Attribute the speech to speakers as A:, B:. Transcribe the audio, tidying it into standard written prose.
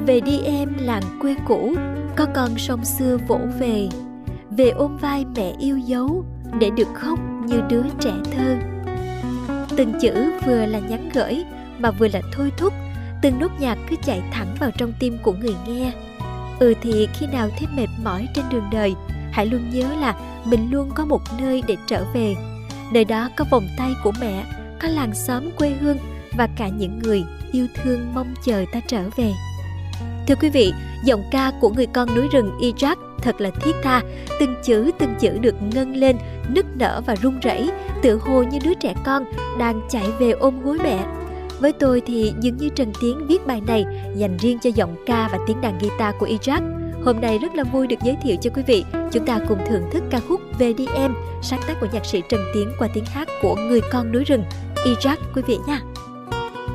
A: Về đi em làng quê cũ, có con sông xưa vỗ về. Về ôm vai mẹ yêu dấu, để được khóc như đứa trẻ thơ. Từng chữ vừa là nhắn gửi mà vừa là thôi thúc. Từng nốt nhạc cứ chạy thẳng vào trong tim của người nghe. Thì khi nào thấy mệt mỏi trên đường đời, hãy luôn nhớ là mình luôn có một nơi để trở về. Nơi đó có vòng tay của mẹ, có làng xóm quê hương và cả những người yêu thương mong chờ ta trở về. Thưa quý vị, giọng ca của người con núi rừng Iraq thật là thiết tha. Từng chữ được ngân lên, nức nở và run rẩy, tựa hồ như đứa trẻ con đang chạy về ôm gối mẹ. Với tôi thì dường như Trần Tiến viết bài này dành riêng cho giọng ca và tiếng đàn guitar của Iraq. Hôm nay rất là vui được giới thiệu cho quý vị. Chúng ta cùng thưởng thức ca khúc Về đi em, sáng tác của nhạc sĩ Trần Tiến qua tiếng hát của người con núi rừng Iraq quý vị nha.